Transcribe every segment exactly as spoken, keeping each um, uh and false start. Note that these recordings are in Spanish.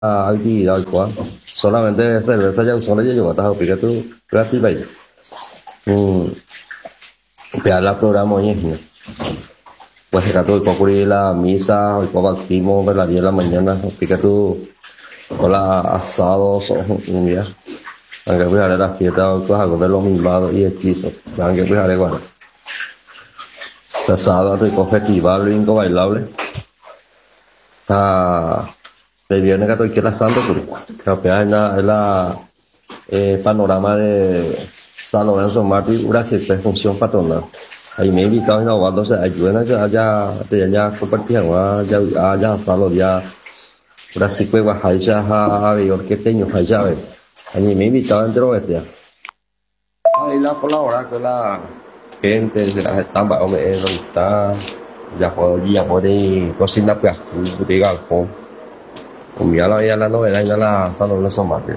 actividad alcohol. Solamente cerveza ya solo ya llevo a picar tu gratis bay. Mm, pegar la programa hoy es pues era todo el cubrir la misa, el bautismo, ver la día de la mañana, picar tu hola asados un día. Aunque pues haré la fiesta o cosas con los mimados y hechizos. Aunque pues haré bueno. Asado, rico festival, lingo bailable. Ah, el viernes que estoy la santo, pues, es la, es la eh, panorama de San Lorenzo Mártir, una cierta función patronal. Ahí me he invitado a innovar, entonces ayuden a ya, ya, ya compartir, ya, ya, falo, ya, una cierta guajaya, a ver, orquesteño, ya, ver. Ahí me he invitado entre los bestias. Ahí la colabora con la gente, se las están, hombre, donde está, ya puedo, ya puede cocinar, pues, diga, algo. Ya la veía la novedad y no la San Lorenzo Mártir.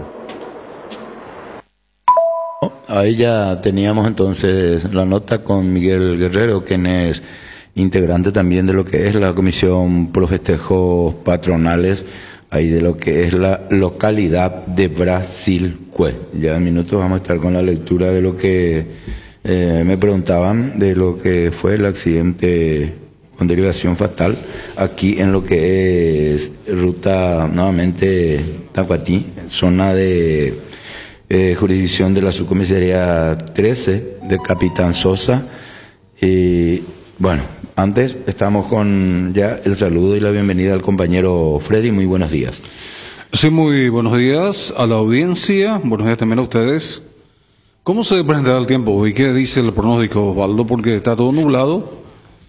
Ahí ya teníamos entonces la nota con Miguel Guerrero, quien es integrante también de lo que es la Comisión Pro Festejos Patronales, ahí de lo que es la localidad de Brasilcue. Ya en minutos vamos a estar con la lectura de lo que eh, me preguntaban, de lo que fue el accidente con derivación fatal aquí en lo que es ruta nuevamente Tacuatí, zona de eh, jurisdicción de la subcomisaría trece de Capitán Sosa. Y bueno, antes estamos con ya el saludo y la bienvenida al compañero Freddy. Muy buenos días. Sí, muy buenos días a la audiencia, buenos días también a ustedes. ¿Cómo se presentará el tiempo hoy? ¿Qué dice el pronóstico, Osvaldo? Porque está todo nublado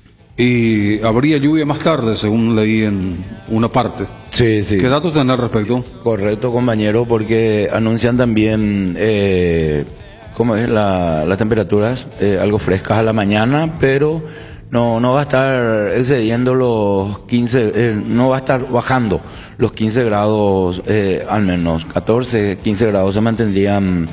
y habría lluvia más tarde, según leí en una parte. Sí, sí. ¿Qué datos tienen al respecto? Correcto, compañero, porque anuncian también, eh, ¿cómo es? La, las temperaturas eh, algo frescas a la mañana, pero no, no va a estar excediendo los quince, eh, no va a estar bajando los quince grados, eh, al menos catorce, quince grados se mantendrían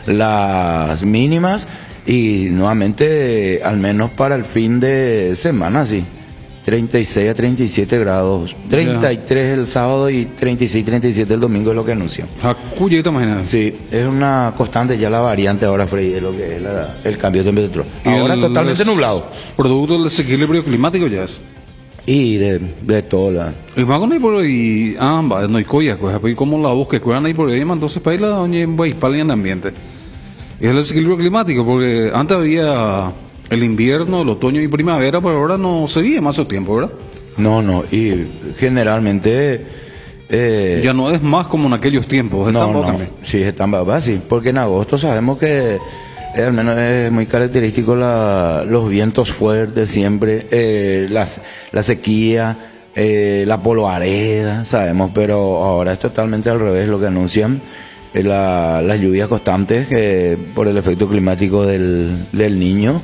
las mínimas. Y nuevamente, al menos para el fin de semana, sí, treinta y seis a treinta y siete grados, treinta y tres el sábado y treinta y seis, treinta y siete el domingo es lo que anuncian. Jacuyeta, imagínate. Sí, es una constante ya la variante ahora, Freddy, de lo que es la, el cambio de temperatura. Ahora el, totalmente nublado. Producto del desequilibrio climático ya es. Y de, de todo la... Y más con ahí por ahí, ah, no hay coyas, pues, ahí como la voz que cuelan ahí por ahí, entonces para ahí la doña en Guayspal en ambiente. Es el desequilibrio climático, porque antes había el invierno, el otoño y primavera, pero ahora no se vive más su tiempo, ¿verdad? No, no, y generalmente... Eh, ya no es más como en aquellos tiempos. No, no, también. Sí, es tan sí, porque en agosto sabemos que eh, al menos es muy característico la, los vientos fuertes siempre, eh, las, la sequía, eh, la polvareda, sabemos, pero ahora es totalmente al revés lo que anuncian. La, las lluvias constantes que por el efecto climático del, del Niño,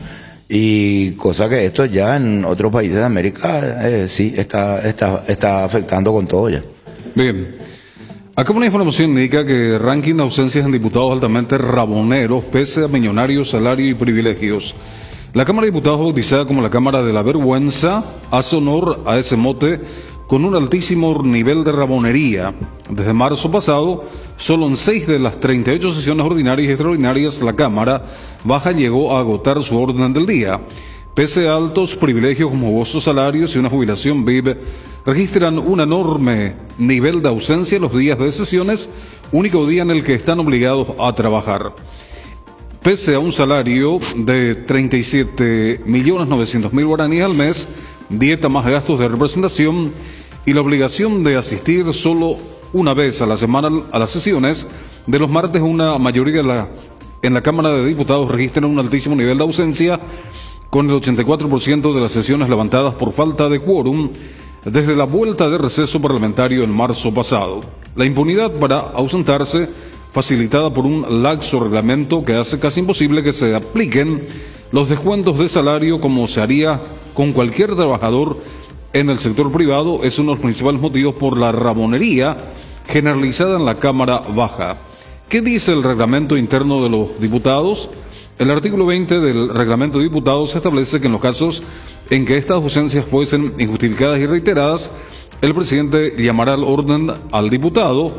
y cosa que esto ya en otros países de América eh, sí está, está, está afectando con todo ya. Bien, acá una información indica que ranking de ausencias en diputados altamente raboneros pese a millonarios salarios y privilegios. La Cámara de Diputados, bautizada como la Cámara de la Vergüenza, hace honor a ese mote con un altísimo nivel de rabonería. Desde marzo pasado, solo en seis de las treinta y ocho sesiones ordinarias y extraordinarias, la Cámara Baja llegó a agotar su orden del día. Pese a altos privilegios como jugosos salarios y una jubilación V I V, registran un enorme nivel de ausencia los días de sesiones, único día en el que están obligados a trabajar. Pese a un salario de treinta y siete millones novecientos mil guaraníes al mes, dieta más gastos de representación y la obligación de asistir solo una vez a la semana a las sesiones, de los martes una mayoría de la, en la Cámara de Diputados registran un altísimo nivel de ausencia, con el ochenta y cuatro por ciento de las sesiones levantadas por falta de quórum desde la vuelta de receso parlamentario en marzo pasado. La impunidad para ausentarse, facilitada por un laxo reglamento que hace casi imposible que se apliquen los descuentos de salario como se haría con cualquier trabajador en el sector privado, es uno de los principales motivos por la rabonería generalizada en la Cámara Baja. ¿Qué dice el reglamento interno de los diputados? El artículo veinte del reglamento de diputados establece que en los casos en que estas ausencias pueden ser injustificadas y reiteradas, el presidente llamará al orden al diputado